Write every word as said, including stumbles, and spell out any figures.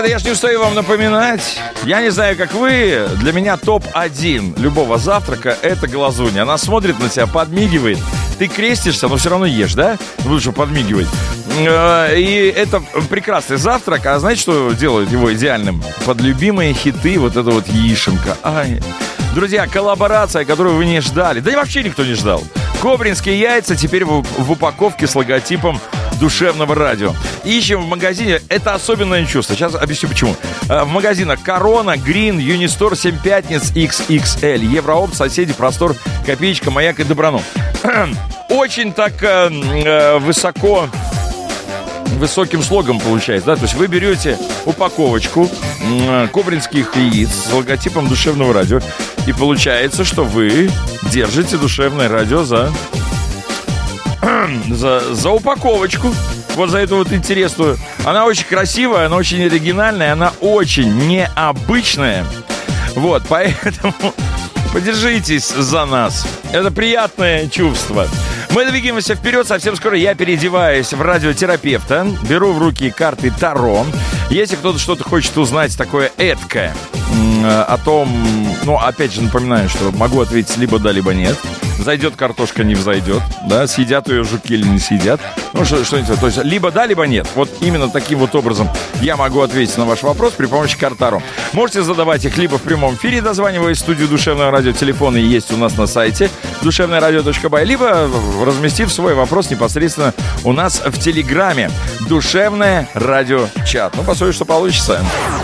я же не устаю вам напоминать. Я не знаю, как вы, для меня топ один любого завтрака — это глазунья. Она смотрит на тебя, подмигивает. Ты крестишься, но все равно ешь, да? Лучше подмигивать. И это прекрасный завтрак. А знаете, что делает его идеальным? Под любимые хиты вот эта вот яишенка. Ай. Друзья, коллаборация, которую вы не ждали. Да и вообще никто не ждал. Кобринские яйца теперь в, в упаковке с логотипом душевного радио. Ищем в магазине. Это особенное чувство. Сейчас объясню почему. В магазинах Корона, Грин, Юнистор, семь пятниц, икс икс эль, Евроопт, Соседи, Простор, Копеечка, Маяк и Доброну. Очень так э, высоко, высоким слогом получается, да? То есть вы берете упаковочку э, кобринских яиц с логотипом душевного радио, и получается, что вы держите душевное радио за, за, за упаковочку. Вот за эту вот интересную. Она очень красивая, она очень оригинальная, она очень необычная. Вот, поэтому подержитесь за нас. Это приятное чувство. Мы двигаемся вперед. Совсем скоро я переодеваюсь в радиотерапевта. Беру в руки карты Таро. Если кто-то что-то хочет узнать такое эткое о том, ну, опять же, напоминаю, что могу ответить либо да, либо нет. Зайдет картошка, не взойдет, да, съедят ее жуки или не съедят. Ну, что, что-нибудь, то есть либо да, либо нет. Вот именно таким вот образом я могу ответить на ваш вопрос при помощи карт Таро. Можете задавать их либо в прямом эфире, дозваниваясь в студию Душевного радио. Телефоны есть у нас на сайте душевное радио точка бай, либо разместив свой вопрос непосредственно у нас в Телеграме. Душевное радио чат. Ну, посмотрим, что получится.